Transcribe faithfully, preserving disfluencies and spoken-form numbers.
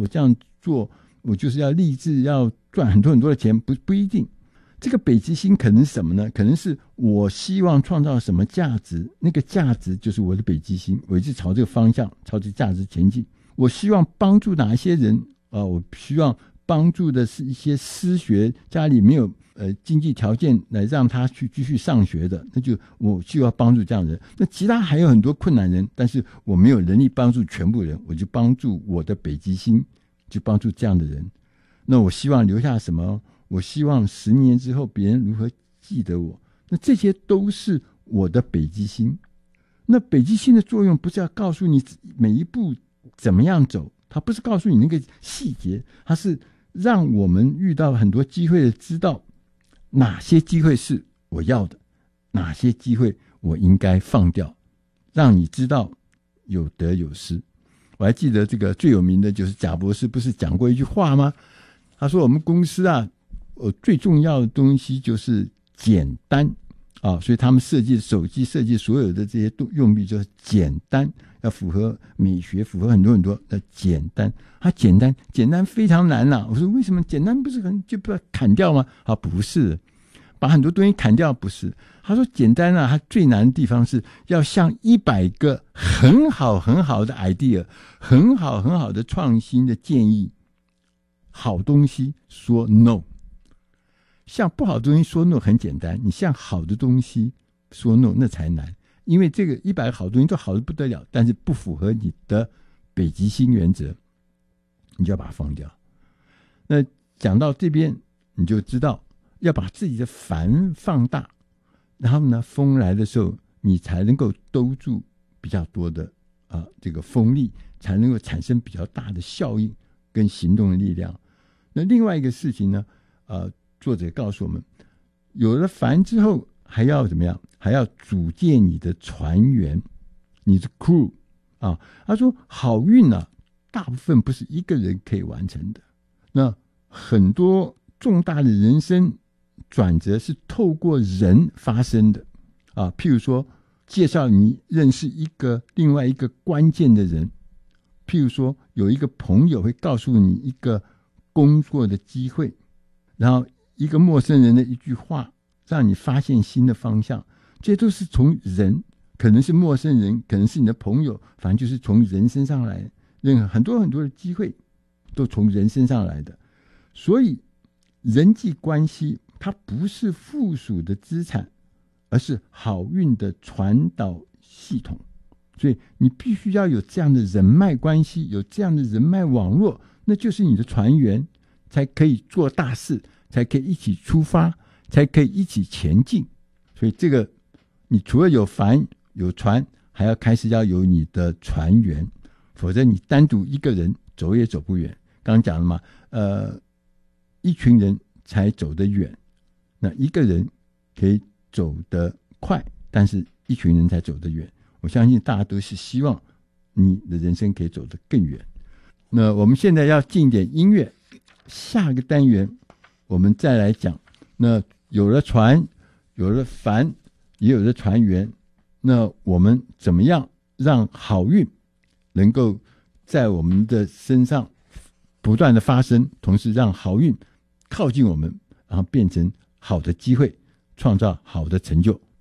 我这样做我就是要立志要赚很多很多的钱，不不一定。这个北极星可能是什么呢？可能是我希望创造什么价值，那个价值就是我的北极星，我一直朝这个方向，朝这个价值前进。我希望帮助哪一些人啊、呃？我希望帮助的是一些失学，家里没有呃经济条件来让他去继续上学的，那就我需要帮助这样的人。那其他还有很多困难人，但是我没有能力帮助全部人，我就帮助我的北极星，就帮助这样的人。那我希望留下什么？我希望十年之后别人如何记得我，那这些都是我的北极星。那北极星的作用不是要告诉你每一步怎么样走，它不是告诉你那个细节，它是让我们遇到很多机会的知道哪些机会是我要的，哪些机会我应该放掉，让你知道有得有失。我还记得这个最有名的就是贾博士不是讲过一句话吗？他说我们公司啊呃，最重要的东西就是简单啊，所以他们设计手机设计所有的这些用笔就是简单，要符合美学，符合很多很多的简单。它简单，简单非常难啊。我说为什么简单不是很就不要砍掉吗？啊，不是，把很多东西砍掉不是。他说简单啊，它最难的地方是要像一百个很好很好的 idea， 很好很好的创新的建议，好东西说 no。像不好的东西说 no 很简单，你像好的东西说 no 那才难，因为这个一百个好东西都好的不得了，但是不符合你的北极星原则，你就要把它放掉。那讲到这边你就知道要把自己的帆放大，然后呢风来的时候你才能够兜住比较多的、呃、这个风力，才能够产生比较大的效应跟行动的力量。那另外一个事情呢呃作者告诉我们，有了帆之后还要怎么样？还要组建你的船员，你的 crew 啊。他说好运啊，大部分不是一个人可以完成的。那很多重大的人生转折是透过人发生的啊。譬如说，介绍你认识一个另外一个关键的人，譬如说有一个朋友会告诉你一个工作的机会，然后一个陌生人的一句话让你发现新的方向，这些都是从人，可能是陌生人，可能是你的朋友，反正就是从人身上来，任何很多很多的机会都从人身上来的。所以人际关系它不是附属的资产，而是好运的传导系统。所以你必须要有这样的人脉关系，有这样的人脉网络，那就是你的船员，才可以做大事，才可以一起出发，才可以一起前进。所以这个你除了有帆有船，还要开始要有你的船员，否则你单独一个人走也走不远。刚刚讲了嘛，呃，一群人才走得远，那一个人可以走得快，但是一群人才走得远。我相信大家都是希望你的人生可以走得更远。那我们现在要进点音乐，下个单元我们再来讲。那有了船，有了帆，也有了船员，那我们怎么样让好运能够在我们的身上不断的发生，同时让好运靠近我们，然后变成好的机会，创造好的成就。